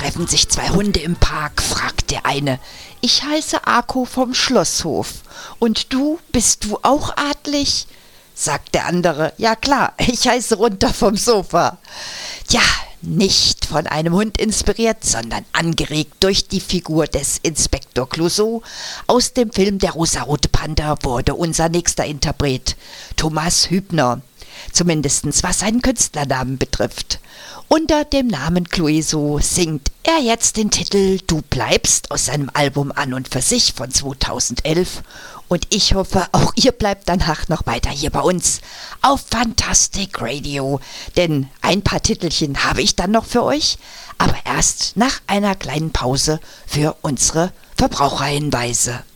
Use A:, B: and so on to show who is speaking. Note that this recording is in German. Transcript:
A: treffen sich zwei Hunde im Park, fragt der eine. Ich heiße Ako vom Schlosshof. Und du, bist du auch adlig? Sagt der andere. Ja klar, ich heiße Runter vom Sofa. Ja, nicht von einem Hund inspiriert, sondern angeregt durch die Figur des Inspektor Clouseau aus dem Film Der rosarote Panther wurde unser nächster Interpret Thomas Hübner, zumindest was seinen Künstlernamen betrifft. Unter dem Namen Clouseau singt er jetzt den Titel Du bleibst aus seinem Album An und für sich von 2011 und ich hoffe, auch ihr bleibt danach noch weiter hier bei uns auf Fantastic Radio, denn ein paar Titelchen habe ich dann noch für euch, aber erst nach einer kleinen Pause für unsere Verbraucherhinweise.